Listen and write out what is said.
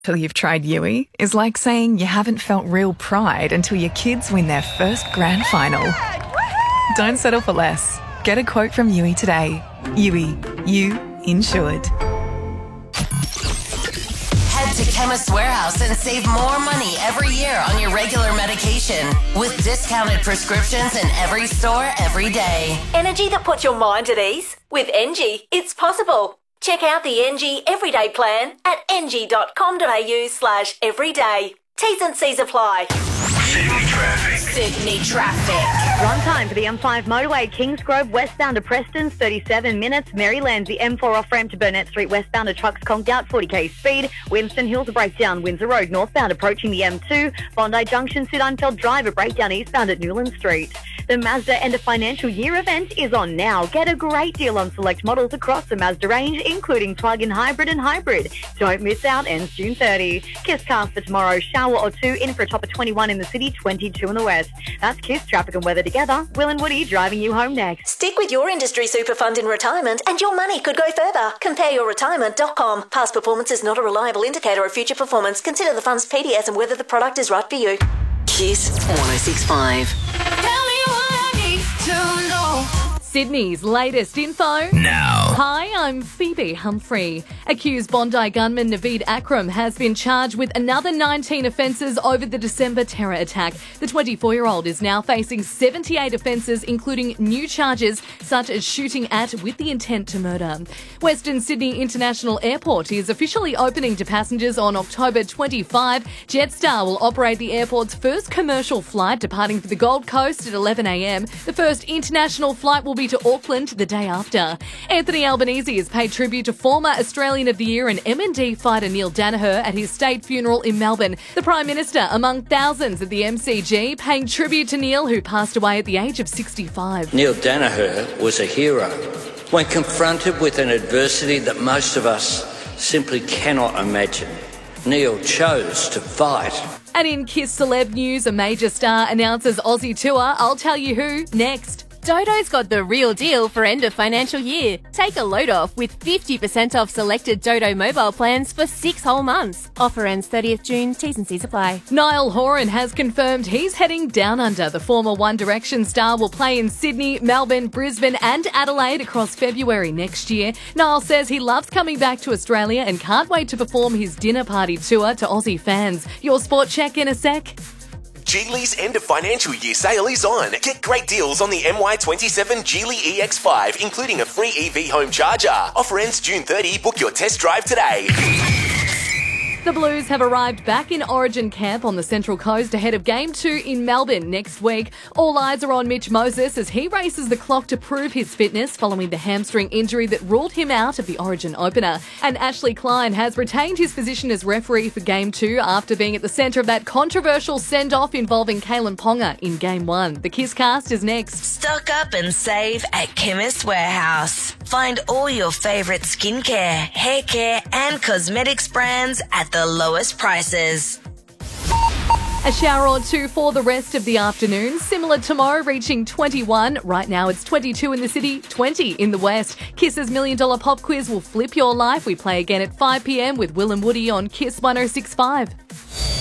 Till you've tried Yui is like saying you haven't felt real pride until your kids win their first grand final. Don't settle for less. Get a quote from Yui today. Yui, you insured. Head to Chemist Warehouse and save more money every year on your regular medication with discounted prescriptions in every store every day. Energy that puts your mind at ease. With NG, it's possible. Check out the NG Everyday Plan at ng.com.au/everyday. T's and C's apply. Sydney traffic. Run time for the M5 motorway, Kingsgrove westbound to Preston's 37 minutes. Maryland's the M4 off-ramp to Burnett Street westbound to trucks conked out 40k speed. Winston Hill's a breakdown, Windsor Road northbound approaching the M2. Bondi Junction, Sudeinfeld Drive, a breakdown eastbound at Newland Street. The Mazda End of Financial Year event is on now. Get a great deal on select models across the Mazda range, including plug-in hybrid and hybrid. Don't miss out, ends June 30. Kiss cast for tomorrow, shower or two, in for a top of 21 in the city, 22 in the west. That's Kiss traffic and weather together. Will and Woody driving you home next. Stick with your industry super fund in retirement and your money could go further. Compare yourretirement.com. Past performance is not a reliable indicator of future performance. Consider the fund's PDS and whether the product is right for you. Kiss 106.5. Sydney's latest info now. Hi, I'm Phoebe Humphrey. Accused Bondi gunman Naveed Akram has been charged with another 19 offences over the December terror attack. The 24-year-old is now facing 78 offences, including new charges such as shooting at with the intent to murder. Western Sydney International Airport is officially opening to passengers on October 25. Jetstar will operate the airport's first commercial flight departing for the Gold Coast at 11 a.m. The first international flight will be to Auckland the day after. Anthony Albanese has paid tribute to former Australian of the Year and MND fighter Neil Danaher at his state funeral in Melbourne. The Prime Minister among thousands at the MCG paying tribute to Neil, who passed away at the age of 65. Neil Danaher was a hero. When confronted with an adversity that most of us simply cannot imagine, Neil chose to fight. And in Kiss Celeb news, a major star announces Aussie tour. I'll tell you who next. Dodo's got the real deal for end of financial year. Take a load off with 50% off selected Dodo mobile plans for 6 whole months. Offer ends 30th June, T's and C's apply. Niall Horan has confirmed he's heading down under. The former One Direction star will play in Sydney, Melbourne, Brisbane and Adelaide across February next year. Niall says he loves coming back to Australia and can't wait to perform his dinner party tour to Aussie fans. Your sport check in a sec. Geely's end of financial year sale is on. Get great deals on the MY27 Geely EX5, including a free EV home charger. Offer ends June 30. Book your test drive today. The Blues have arrived back in Origin camp on the Central Coast ahead of Game 2 in Melbourne next week. All eyes are on Mitch Moses as he races the clock to prove his fitness following the hamstring injury that ruled him out of the Origin opener. And Ashley Klein has retained his position as referee for Game 2 after being at the centre of that controversial send-off involving Kalen Ponga in Game 1. The Kiss Cast is next. Stock up and save at Chemist Warehouse. Find all your favourite skincare, hair care and cosmetics brands at the lowest prices. A shower or two for the rest of the afternoon. Similar tomorrow, reaching 21. Right now it's 22 in the city, 20 in the west. Kiss's $1 Million Pop Quiz will flip your life. We play again at 5 p.m. with Will and Woody on Kiss 106.5.